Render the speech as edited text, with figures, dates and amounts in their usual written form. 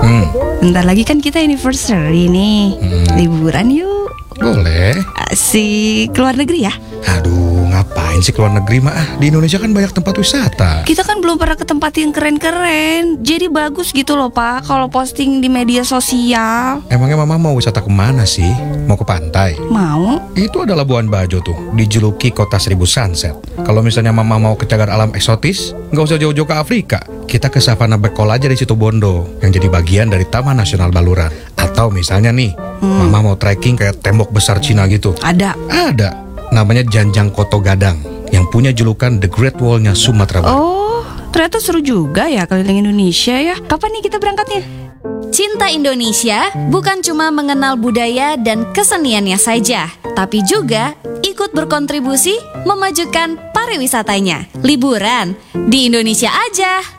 Bentar lagi kan kita anniversary nih. Liburan yuk. Boleh. Asik, keluar negeri ya? Aduh, ngapain sih keluar negeri mah? Di Indonesia kan banyak tempat wisata. Kita kan belum pernah ke tempat yang keren-keren. Jadi bagus gitu loh Pak, kalau posting di media sosial. Emangnya mama mau wisata kemana sih? Mau ke pantai? Mau? Itu ada Labuan Bajo tuh, dijuluki kota seribu sunset. Kalau misalnya mama mau ke cagar alam eksotis, nggak usah jauh-jauh ke Afrika. Kita ke Savana Bekol aja di Situbondo, yang jadi bagian dari Taman Nasional Baluran. Atau misalnya nih, mama mau trekking kayak tembok besar Cina gitu. Ada. Ada, namanya Janjang Koto Gadang, yang punya julukan The Great Wall-nya Sumatera Barat. Oh, ternyata seru juga ya keliling Indonesia ya. Kapan nih kita berangkatnya? Cinta Indonesia bukan cuma mengenal budaya dan keseniannya saja, tapi juga ikut berkontribusi memajukan pariwisatanya. Liburan di Indonesia aja.